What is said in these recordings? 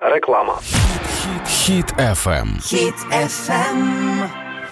Реклама. Хіт FM. Хіт FM.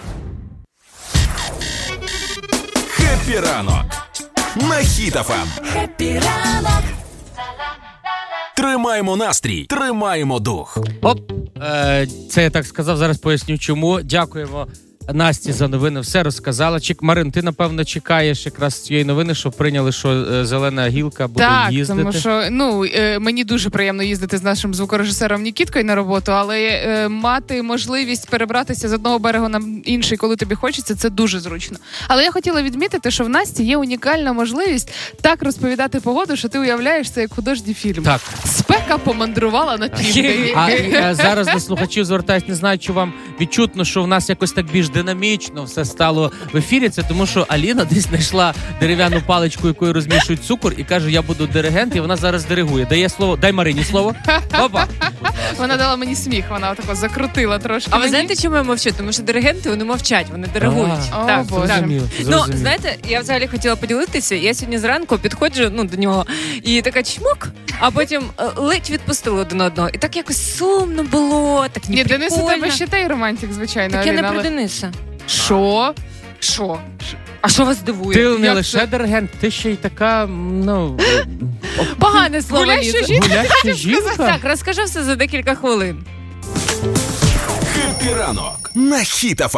Хеппі ранок на Хіт FM. Хеппі ранок. Тримаємо настрій, тримаємо дух. Це я так сказав, зараз поясню чому. Дякуємо Насті за новини, все розказала. Марин, ти, напевно, чекаєш якраз цієї новини, що прийняли, що зелена гілка буде їздити. Так, тому що, мені дуже приємно їздити з нашим звукорежисером Нікіткою на роботу, але мати можливість перебратися з одного берега на інший, коли тобі хочеться, це дуже зручно. Але я хотіла відмітити, що в Насті є унікальна можливість так розповідати погоду, що ти уявляєш це як художній фільм. Так. Спека помандрувала на південь. А зараз до слухачів звертаюсь, не знаю, чи вам відчутно, що в нас якось так більш динамічно все стало в ефірі. Це тому, що Аліна десь знайшла дерев'яну паличку, якою розмішують цукор, і каже, я буду диригент, і вона зараз диригує. Дає слово, дай Марині слово. Опа. Вона дала мені сміх, вона отако закрутила трошки. А ви знаєте, чому я мовчу? Тому що диригенти, вони мовчать, вони диригують. Так, зрозуміло. Ну, знаєте, я взагалі хотіла поділитися. Я сьогодні зранку підходжу до нього і така чмок, а потім ледь відпустили один одного. І так якось сумно було, так Ні, Денис у неприкольно. тебе ще той романтик, звичайно. Так я не Аліна, про але... Дениса. Що? А що вас дивує? Ти не Як лише це? диригент, ти ще й така, Погане слово. Гуляща Ліза. жінка. гуляща жінка. Так, розкажу все за декілька хвилин. Хеппі ранок на Хіт FM.